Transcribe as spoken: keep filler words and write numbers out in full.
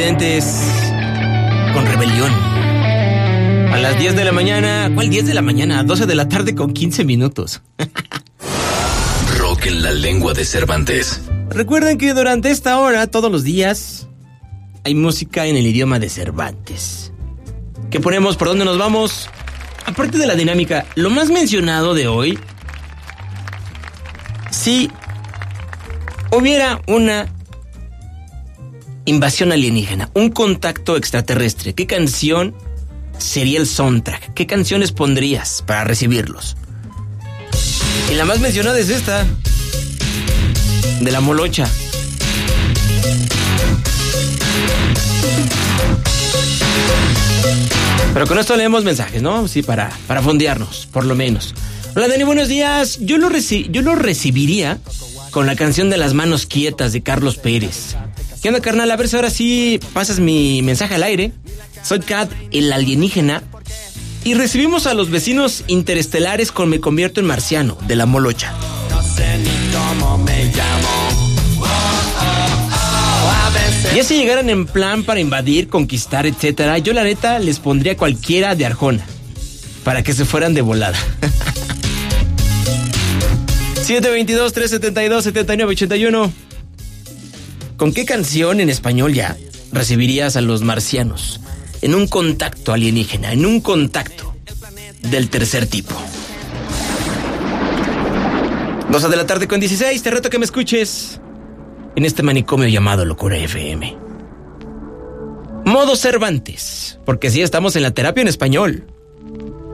Con Rebelión. A las diez de la mañana. ¿Cuál diez de la mañana? A doce de la tarde con quince minutos. Rock en la lengua de Cervantes. Recuerden que durante esta hora, todos los días, hay música en el idioma de Cervantes. ¿Qué ponemos? ¿Por dónde nos vamos? Aparte de la dinámica, lo más mencionado de hoy, si hubiera una invasión alienígena, un contacto extraterrestre, ¿qué canción sería el soundtrack? ¿Qué canciones pondrías para recibirlos? Y la más mencionada es esta, de La Molocha. Pero con esto leemos mensajes, ¿no? Sí, para, para fondearnos, por lo menos. Hola, Dani, buenos días. Yo lo, reci- yo lo recibiría con la canción de Las Manos Quietas de Carlos Pérez. ¿Qué onda, carnal? A ver si ahora sí pasas mi mensaje al aire. Soy Kat, el alienígena. Y recibimos a los vecinos interestelares con Me Convierto en Marciano, de La Molocha. No sé ni cómo me llamo. Oh, oh, oh. A veces... Ya si llegaran en plan para invadir, conquistar, etcétera, yo la neta les pondría cualquiera de Arjona, para que se fueran de volada. siete veintidós, trescientos setenta y dos, setenta y nueve ochenta y uno. ¿Con qué canción en español ya recibirías a los marcianos en un contacto alienígena, en un contacto del tercer tipo? doce de la tarde con dieciséis, te reto que me escuches en este manicomio llamado Locura F M. Modo Cervantes, porque sí estamos en la terapia en español.